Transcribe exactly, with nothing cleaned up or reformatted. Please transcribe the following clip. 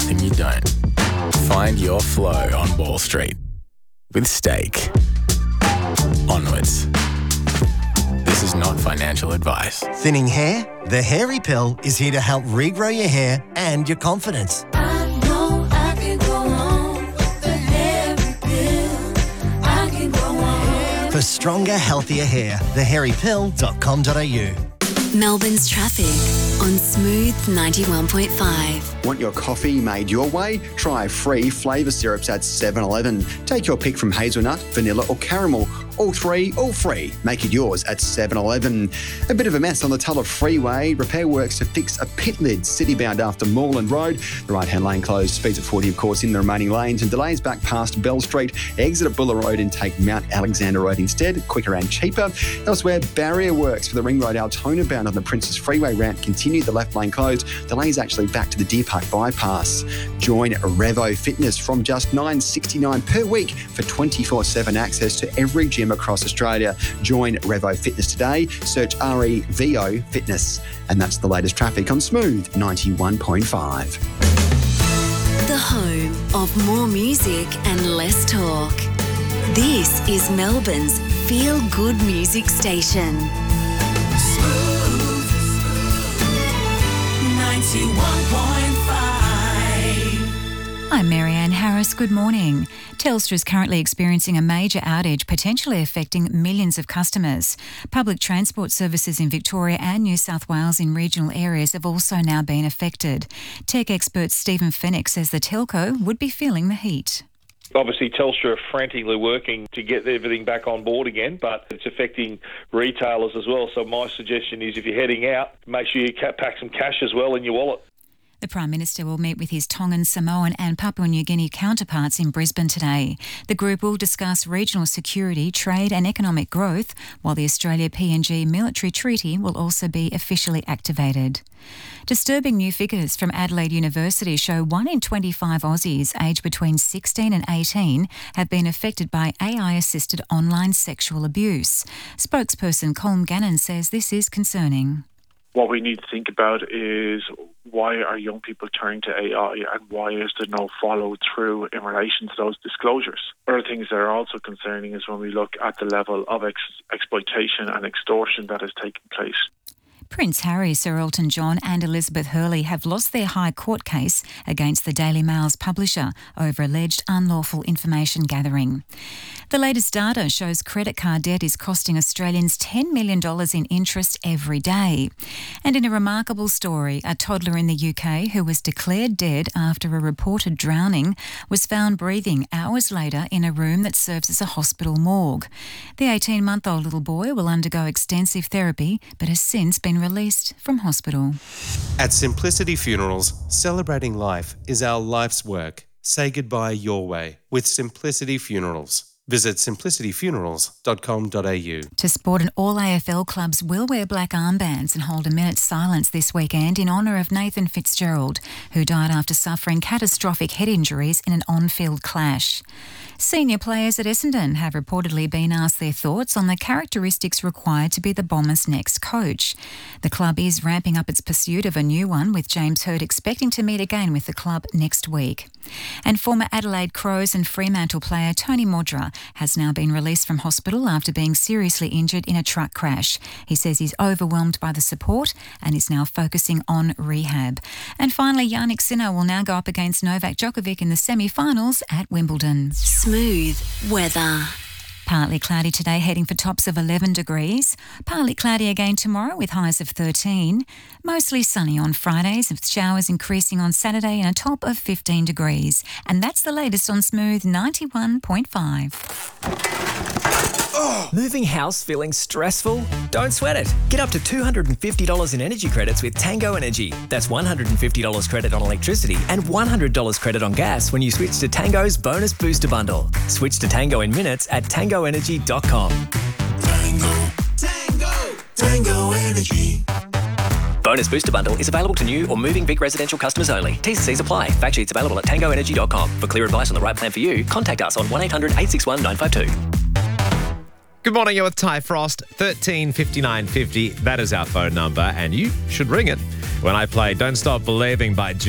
something you don't. Find your flow on Wall Street with Stake. Onwards. This is not financial advice. Thinning hair? The Hairy Pill is here to help regrow your hair and your confidence. I know I can go on with the Hairy Pill. I can go on. For stronger, healthier hair, the hairy pill dot com dot a u. Melbourne's traffic on Smooth ninety-one point five. Want your coffee made your way? Try free flavour syrups at seven eleven. Take your pick from hazelnut, vanilla or caramel. All three, all free. Make it yours at seven eleven. A bit of a mess on the Tulla Freeway. Repair works to fix a pit lid city-bound after Moreland Road. The right-hand lane closed. Speeds at forty, of course, in the remaining lanes. And delays back past Bell Street. Exit at Buller Road and take Mount Alexander Road instead. Quicker and cheaper. Elsewhere, barrier works for the Ring Road Altona bound on the Princes Freeway ramp continue. The left lane closed. Delays actually back to the Deer Park bypass. Join Revo Fitness from just nine dollars sixty-nine per week for twenty-four seven access to every gym across Australia. Join Revo Fitness today. Search R E V O Fitness. And that's the latest traffic on Smooth ninety-one point five. The home of more music and less talk. This is Melbourne's feel-good music station. Smooth ninety-one point five. I'm Marianne Harris. Good morning. Telstra is currently experiencing a major outage, potentially affecting millions of customers. Public transport services in Victoria and New South Wales in regional areas have also now been affected. Tech expert Stephen Fennick says the telco would be feeling the heat. Obviously, Telstra are frantically working to get everything back on board again, but it's affecting retailers as well. So my suggestion is if you're heading out, make sure you pack some cash as well in your wallet. The Prime Minister will meet with his Tongan, Samoan and Papua New Guinea counterparts in Brisbane today. The group will discuss regional security, trade and economic growth, while the Australia-P N G military treaty will also be officially activated. Disturbing new figures from Adelaide University show one in twenty-five Aussies aged between sixteen and eighteen have been affected by A I-assisted online sexual abuse. Spokesperson Colm Gannon says this is concerning. What we need to think about is why are young people turning to A I and why is there no follow through in relation to those disclosures? Other things that are also concerning is when we look at the level of ex- exploitation and extortion that is taking place. Prince Harry, Sir Elton John and Elizabeth Hurley have lost their High Court case against the Daily Mail's publisher over alleged unlawful information gathering. The latest data shows credit card debt is costing Australians ten million dollars in interest every day. And in a remarkable story, a toddler in the U K who was declared dead after a reported drowning was found breathing hours later in a room that serves as a hospital morgue. The eighteen-month-old little boy will undergo extensive therapy but has since been released from hospital. At Simplicity Funerals, celebrating life is our life's work. Say goodbye your way with Simplicity Funerals. Visit simplicity funerals dot com dot a u. To sport, and all A F L clubs will wear black armbands and hold a minute's silence this weekend in honour of Nathan Fitzgerald, who died after suffering catastrophic head injuries in an on-field clash. Senior players at Essendon have reportedly been asked their thoughts on the characteristics required to be the Bombers' next coach. The club is ramping up its pursuit of a new one, with James Hird expecting to meet again with the club next week. And former Adelaide Crows and Fremantle player Tony Modra has now been released from hospital after being seriously injured in a truck crash. He says he's overwhelmed by the support and is now focusing on rehab. And finally, Yannick Sinner will now go up against Novak Djokovic in the semi-finals at Wimbledon. Smooth weather. Partly cloudy today, heading for tops of eleven degrees. Partly cloudy again tomorrow with highs of thirteen. Mostly sunny on Fridays, with showers increasing on Saturday and a top of fifteen degrees. And that's the latest on Smooth ninety-one point five. Oh. Moving house feeling stressful? Don't sweat it. Get up to two hundred fifty dollars in energy credits with Tango Energy. That's one hundred fifty dollars credit on electricity and one hundred dollars credit on gas when you switch to Tango's Bonus Booster Bundle. Switch to Tango in minutes at tango energy dot com. Tango, Tango, Tango Energy. Bonus Booster Bundle is available to new or moving Vic residential customers only. T's and C's apply. Fact sheets available at tango energy dot com. For clear advice on the right plan for you, contact us on one eight hundred eight six one nine five two. Good morning, you're with Ty Frost, thirteen fifty-nine fifty. That is our phone number, and you should ring it when I play Don't Stop Believing by